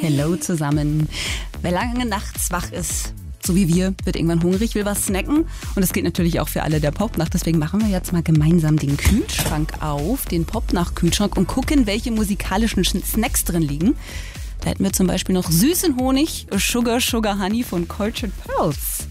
Hello zusammen. Wer lange nachts wach ist, so wie wir, wird irgendwann hungrig, will was snacken. Und das gilt natürlich auch für alle der Popnacht. Deswegen machen wir jetzt mal gemeinsam den Kühlschrank auf, den Popnacht-Kühlschrank, und gucken, welche musikalischen Snacks drin liegen. Da hätten wir zum Beispiel noch süßen Honig, Sugar Honey von Cultured Pearls.